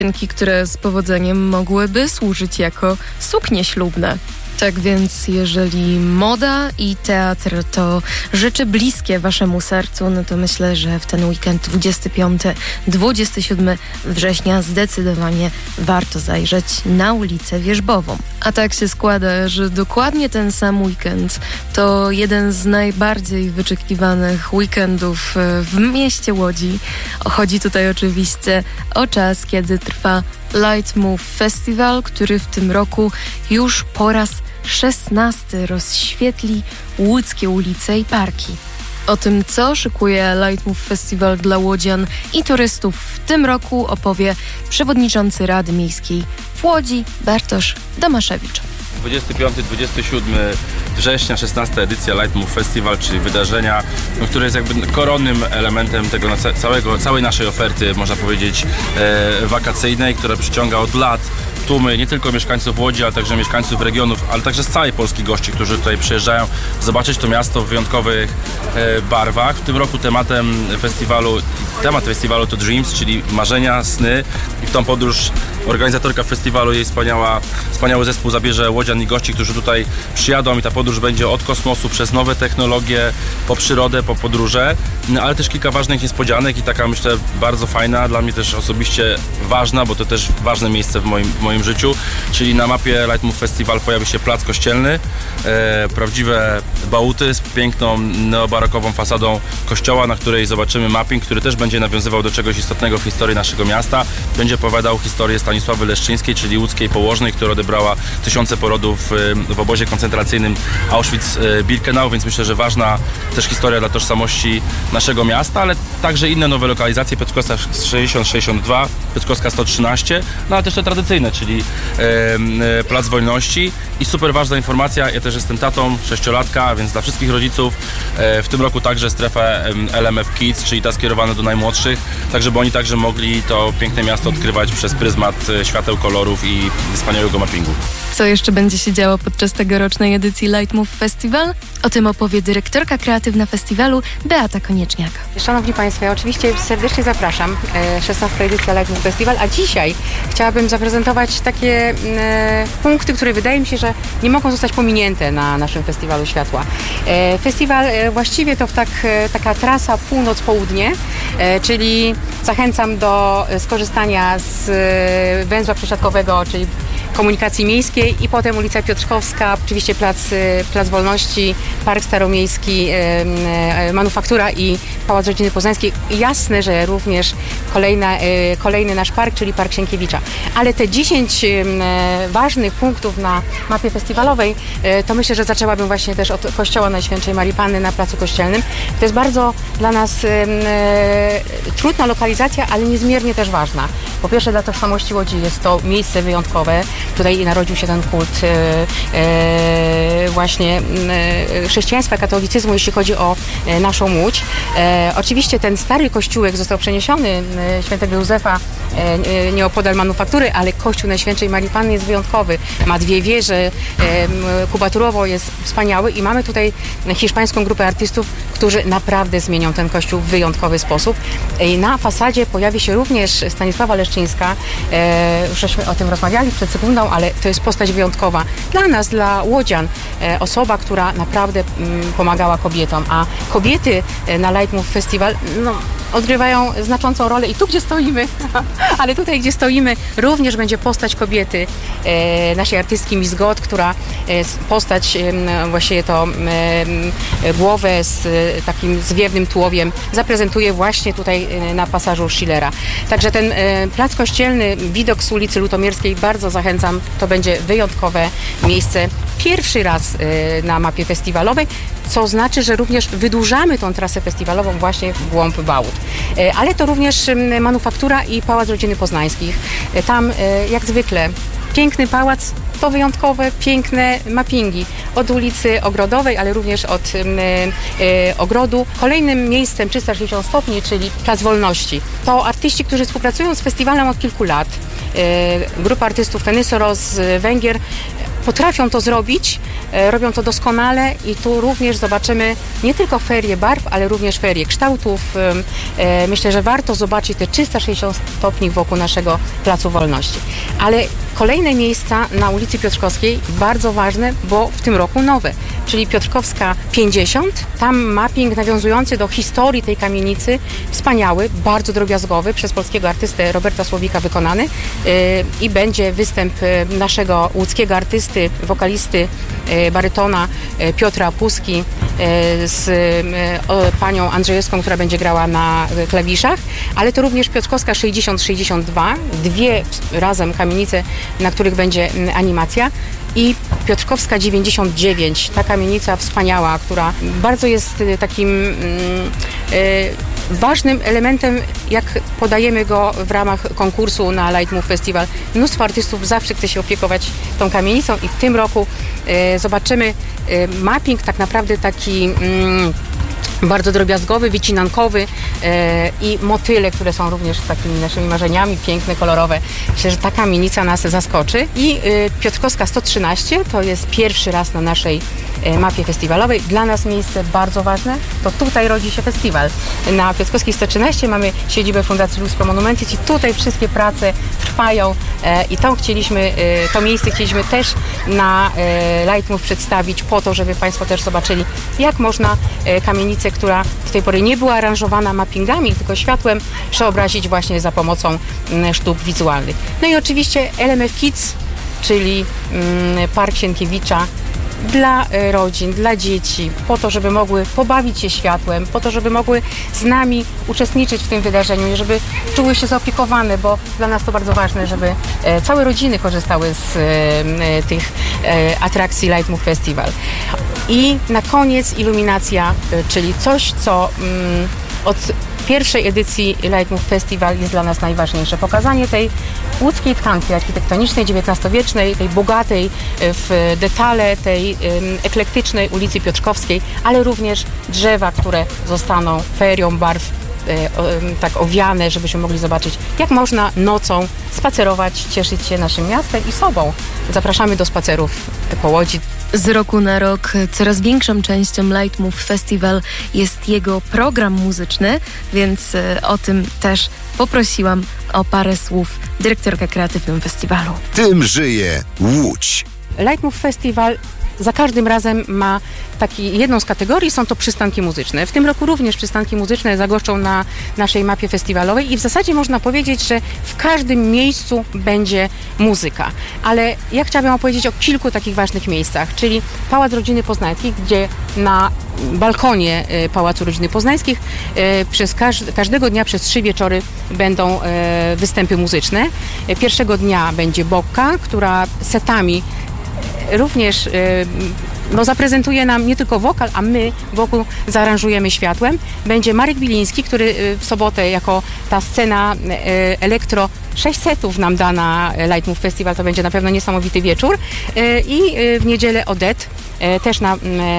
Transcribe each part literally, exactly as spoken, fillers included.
które z powodzeniem mogłyby służyć jako suknie ślubne. Tak więc jeżeli moda i teatr to rzeczy bliskie waszemu sercu, no to myślę, że w ten weekend dwudziestego piątego do dwudziestego siódmego września zdecydowanie warto zajrzeć na ulicę Wierzbową. A tak się składa, że dokładnie ten sam weekend to jeden z najbardziej wyczekiwanych weekendów w mieście Łodzi. Chodzi tutaj oczywiście o czas, kiedy trwa Light Move Festival, który w tym roku już po raz szesnasty rozświetli łódzkie ulice i parki. O tym, co szykuje Light Move Festival dla łodzian i turystów w tym roku, opowie przewodniczący Rady Miejskiej w Łodzi Bartosz Domaszewicz. dwudziestego piątego do dwudziestego siódmego września, szesnasta edycja Light Move Festival, czyli wydarzenia, no, które jest jakby koronnym elementem tego całego, całej naszej oferty, można powiedzieć, e, wakacyjnej, która przyciąga od lat tłumy nie tylko mieszkańców Łodzi, ale także mieszkańców regionów, ale także z całej Polski gości, którzy tutaj przyjeżdżają zobaczyć to miasto w wyjątkowych e, barwach. W tym roku tematem festiwalu, temat festiwalu to Dreams, czyli marzenia, sny, i w tą podróż organizatorka festiwalu, jej wspaniała, wspaniały zespół zabierze łodzian i gości, którzy tutaj przyjadą, i ta podróż będzie od kosmosu przez nowe technologie, po przyrodę, po podróże, no, ale też kilka ważnych niespodzianek i taka, myślę, bardzo fajna, dla mnie też osobiście ważna, bo to też ważne miejsce w moim, w moim życiu, czyli na mapie Light Move Festival pojawi się plac kościelny, e, prawdziwe bałuty z piękną neobarokową fasadą kościoła, na której zobaczymy mapping, który też będzie nawiązywał do czegoś istotnego w historii naszego miasta. Będzie opowiadał historię Stanisławy Leszczyńskiej, czyli łódzkiej położnej, która odebrała tysiące porodów w obozie koncentracyjnym Auschwitz-Birkenau, więc myślę, że ważna też historia dla tożsamości naszego miasta, ale także inne nowe lokalizacje, Piotrkowska sześćdziesiąt sześćdziesiąt dwa, Piotrkowska sto trzynaście, no ale też te tradycyjne, czyli e, Plac Wolności. I super ważna informacja, ja też jestem tatą sześciolatka, więc dla wszystkich rodziców e, w tym roku także strefę L M F Kids, czyli ta skierowana do najmłodszych, tak żeby oni także mogli to piękne miasto odkrywać przez pryzmat świateł, kolorów i wspaniałego mappingu. Co jeszcze będzie się działo podczas tegorocznej edycji Light Move Festival? O tym opowie dyrektorka kreatywna festiwalu Beata Konieczniak. Szanowni Państwo, ja oczywiście serdecznie zapraszam. szesnasta edycja Light Move Festival, a dzisiaj chciałabym zaprezentować takie e, punkty, które wydaje mi się, że nie mogą zostać pominięte na naszym Festiwalu Światła. E, festiwal e, właściwie to tak, e, taka trasa północ-południe, e, czyli zachęcam do skorzystania z e, węzła przesiadkowego, czyli komunikacji miejskiej, i potem ulica Piotrkowska, oczywiście Plac, Plac Wolności, Park Staromiejski, e, e, Manufaktura i Pałac Rodziny Poznańskiej. Jasne, że również kolejna, e, kolejny nasz park, czyli Park Sienkiewicza. Ale te dziesięć e, ważnych punktów na mapie festiwalowej, e, to myślę, że zaczęłabym właśnie też od Kościoła Najświętszej Marii Panny na Placu Kościelnym. To jest bardzo dla nas e, e, trudna lokalizacja, ale niezmiernie też ważna. Po pierwsze, dla tożsamości Łodzi jest to miejsce wyjątkowe. Tutaj narodził się ten kult e, e, właśnie e, chrześcijaństwa, katolicyzmu, jeśli chodzi o e, naszą Łódź. E, oczywiście ten stary kościółek został przeniesiony e, świętego Józefa e, nieopodal Manufaktury, ale Kościół Najświętszej Marii Panny jest wyjątkowy. Ma dwie wieże, e, kubaturowo jest wspaniały i mamy tutaj hiszpańską grupę artystów, którzy naprawdę zmienią ten kościół w wyjątkowy sposób. E, na fasadzie pojawi się również Stanisława Leszczyńska. E, już żeśmy o tym rozmawiali przed sekundą, ale to jest postać wyjątkowa dla nas, dla łodzian. E, osoba, która naprawdę mm, pomagała kobietom, a kobiety e, na Light Move Festival no, odgrywają znaczącą rolę i tu, gdzie stoimy, ale tutaj, gdzie stoimy, również będzie postać kobiety, e, naszej artystki Miss God, która e, postać, e, właściwie to e, głowę z e, takim zwiewnym tułowiem zaprezentuje właśnie tutaj e, na pasażu Schillera. Także ten e, plac kościelny, widok z ulicy Lutomierskiej, bardzo zachęcam, to będzie wyjątkowe miejsce. Pierwszy raz e, na mapie festiwalowej, co znaczy, że również wydłużamy tą trasę festiwalową właśnie w głąb Bałut. E, ale to również e, Manufaktura i Pałac Rodziny Poznańskich. E, tam e, jak zwykle piękny pałac, to wyjątkowe, piękne mappingi od ulicy Ogrodowej, ale również od y, y, Ogrodu. Kolejnym miejscem trzysta sześćdziesiąt stopni, czyli Plac Wolności. To artyści, którzy współpracują z festiwalem od kilku lat. Y, grupa artystów Fenisoros z Węgier potrafią to zrobić, e, robią to doskonale i tu również zobaczymy nie tylko feerię barw, ale również feerię kształtów. E, myślę, że warto zobaczyć te trzysta sześćdziesiąt stopni wokół naszego Placu Wolności. Ale kolejne miejsca na ulicy Piotrkowskiej bardzo ważne, bo w tym roku nowe, czyli Piotrkowska pięćdziesiąt. Tam mapping nawiązujący do historii tej kamienicy, wspaniały, bardzo drobiazgowy, przez polskiego artystę Roberta Słowika wykonany yy, i będzie występ yy, naszego łódzkiego artysty, wokalisty, yy, barytona yy, Piotra Puski yy, z yy, panią Andrzejewską, która będzie grała na yy, klawiszach, ale to również Piotrkowska sześćdziesiąt sześćdziesiąt dwa, dwie razem kamienice, na których będzie yy, animacja. I Piotrkowska dziewięćdziesiąt dziewięć, ta kamienica wspaniała, która bardzo jest takim mm, y, ważnym elementem, jak podajemy go w ramach konkursu na Light Move Festival. Mnóstwo artystów zawsze chce się opiekować tą kamienicą i w tym roku y, zobaczymy y, mapping tak naprawdę taki mm, bardzo drobiazgowy, wycinankowy e, i motyle, które są również takimi naszymi marzeniami, piękne, kolorowe. Myślę, że ta kamienica nas zaskoczy. I e, Piotrkowska sto trzynaście to jest pierwszy raz na naszej e, mapie festiwalowej. Dla nas miejsce bardzo ważne, to tutaj rodzi się festiwal. Na Piotrkowskiej sto trzynaście mamy siedzibę Fundacji Lux Pro Monumentis i tutaj wszystkie prace trwają e, i to chcieliśmy, e, to miejsce chcieliśmy też na e, Light Move przedstawić po to, żeby Państwo też zobaczyli, jak można e, kamienicę, która do tej pory nie była aranżowana mappingami, tylko światłem, przeobrazić właśnie za pomocą mm, sztuk wizualnych. No i oczywiście L M F Kids, czyli mm, Park Sienkiewicza dla e, rodzin, dla dzieci, po to, żeby mogły pobawić się światłem, po to, żeby mogły z nami uczestniczyć w tym wydarzeniu i żeby czuły się zaopiekowane, bo dla nas to bardzo ważne, żeby e, całe rodziny korzystały z e, tych e, atrakcji Light Move Festival. I na koniec iluminacja, e, czyli coś, co mm, od pierwszej edycji Light Move Festival jest dla nas najważniejsze. Pokazanie tej łódzkiej tkanki architektonicznej, dziewiętnastowiecznej, tej bogatej w detale, tej um, eklektycznej ulicy Piotrkowskiej, ale również drzewa, które zostaną feerią barw e, o, tak owiane, żebyśmy mogli zobaczyć, jak można nocą spacerować, cieszyć się naszym miastem i sobą. Zapraszamy do spacerów po Łodzi. Z roku na rok coraz większą częścią Light Move Festival jest jego program muzyczny, więc o tym też poprosiłam o parę słów dyrektorkę kreatywną festiwalu. Tym żyje Łódź. Light Move Festival za każdym razem ma taki, jedną z kategorii, są to przystanki muzyczne. W tym roku również przystanki muzyczne zagoszczą na naszej mapie festiwalowej i w zasadzie można powiedzieć, że w każdym miejscu będzie muzyka. Ale ja chciałabym opowiedzieć o kilku takich ważnych miejscach, czyli Pałac Rodziny Poznańskich, gdzie na balkonie Pałacu Rodziny Poznańskich przez każd- każdego dnia przez trzy wieczory będą występy muzyczne. Pierwszego dnia będzie Bokka, która setami również no, zaprezentuje nam nie tylko wokal, a my wokół zaaranżujemy światłem. Będzie Marek Biliński, który w sobotę jako ta scena elektro sześć setów nam da na Light Move Festival, to będzie na pewno niesamowity wieczór. I w niedzielę Odette, też na,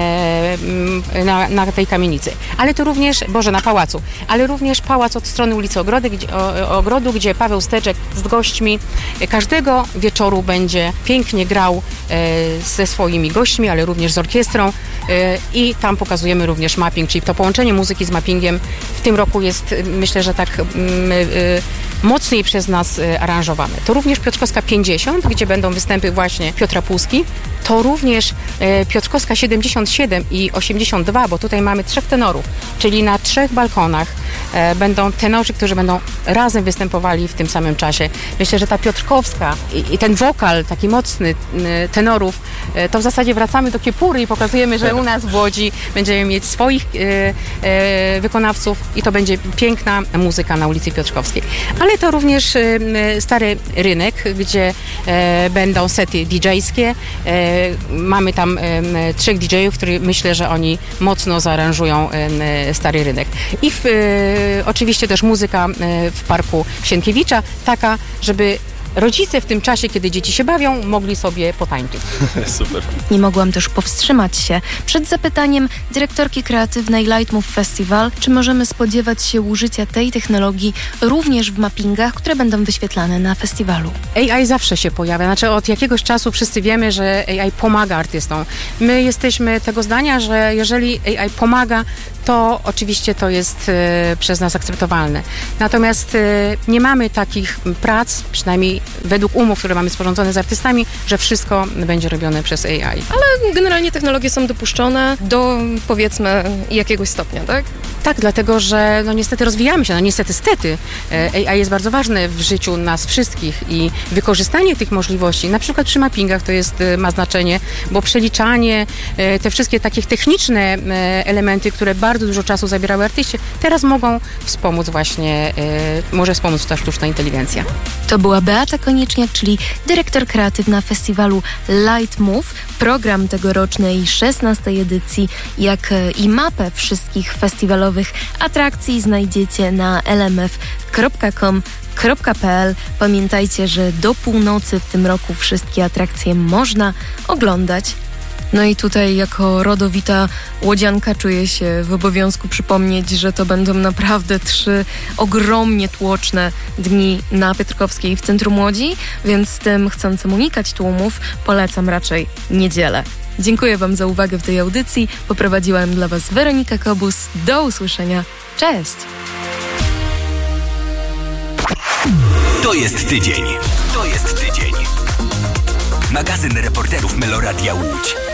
na, na tej kamienicy. Ale to również, Boże, na pałacu, ale również pałac od strony ulicy Ogrody, gdzie, o, Ogrodu, gdzie Paweł Steczek z gośćmi każdego wieczoru będzie pięknie grał ze swoimi gośćmi, ale również z orkiestrą i tam pokazujemy również mapping, czyli to połączenie muzyki z mappingiem w tym roku jest, myślę, że tak mocniej przez nas aranżowane. To również Piotrkowska pięćdziesiąt, gdzie będą występy właśnie Piotra Puski. To również Piotrkowska siedemdziesiąt siedem i osiemdziesiąt dwa, bo tutaj mamy trzech tenorów, czyli na trzech balkonach będą tenorzy, którzy będą razem występowali w tym samym czasie. Myślę, że ta Piotrkowska i, i ten wokal taki mocny tenorów, to w zasadzie wracamy do Kiepury i pokazujemy, że u nas w Łodzi będziemy mieć swoich e, e, wykonawców i to będzie piękna muzyka na ulicy Piotrkowskiej. Ale to również e, Stary Rynek, gdzie e, będą sety didżejskie. E, mamy tam e, trzech didżejów, którzy myślę, że oni mocno zaaranżują e, Stary Rynek. I w, e, oczywiście też muzyka e, w Parku Sienkiewicza, taka, żeby rodzice w tym czasie, kiedy dzieci się bawią, mogli sobie potańczyć. Super. Nie mogłam też powstrzymać się przed zapytaniem dyrektorki kreatywnej Lightmove Festival, czy możemy spodziewać się użycia tej technologii również w mappingach, które będą wyświetlane na festiwalu. A I zawsze się pojawia, znaczy od jakiegoś czasu wszyscy wiemy, że A I pomaga artystom. My jesteśmy tego zdania, że jeżeli A I pomaga, to oczywiście to jest e, przez nas akceptowalne. Natomiast e, nie mamy takich prac, przynajmniej według umów, które mamy sporządzone z artystami, że wszystko będzie robione przez A I. Ale generalnie technologie są dopuszczone do, powiedzmy, jakiegoś stopnia, tak? Tak, dlatego, że no niestety rozwijamy się, no niestety stety. A I jest bardzo ważne w życiu nas wszystkich i wykorzystanie tych możliwości, na przykład przy mappingach to jest, ma znaczenie, bo przeliczanie, te wszystkie takie techniczne elementy, które bardzo dużo czasu zabierały artyście, teraz mogą wspomóc właśnie, może wspomóc ta sztuczna inteligencja. To była Beata Konieczniak, czyli dyrektor kreatywna festiwalu Lightmove. Program tegorocznej szesnastej edycji, jak i mapę wszystkich festiwalowych atrakcji znajdziecie na l m f kropka com kropka p l. Pamiętajcie, że do północy w tym roku wszystkie atrakcje można oglądać. No i tutaj jako rodowita łodzianka czuję się w obowiązku przypomnieć, że to będą naprawdę trzy ogromnie tłoczne dni na Piotrkowskiej w centrum Łodzi, więc tym chcącym unikać tłumów polecam raczej niedzielę. Dziękuję Wam za uwagę w tej audycji. Poprowadziłam dla Was Weronika Kobus. Do usłyszenia. Cześć! To jest tydzień. To jest tydzień. Magazyn reporterów Meloradia Łódź.